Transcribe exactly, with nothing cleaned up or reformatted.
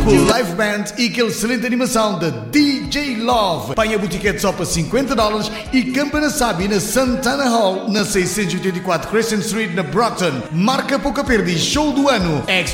Live Band e aquele excelente animação da D J Love. Panha Boutiquete só para cinquenta dólares e campa na Sabi na Santana Hall, na seiscentos e oitenta e quatro Crescent Street, na Brockton. Marca pouca perda e show do ano.